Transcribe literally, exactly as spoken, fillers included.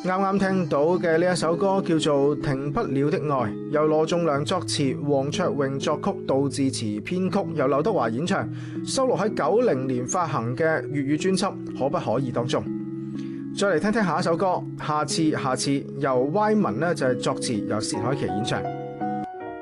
啱啱聽到嘅呢一首歌叫做《停不了的愛》，由羅仲良作詞，黃卓榮作曲，杜自持編曲，由劉德華演唱，收錄喺九零年發行嘅粵語專輯《可不可以》當中。再嚟聽聽下一首歌，下次下次由 Y 文呢就係作詞，由薛凱琪演唱。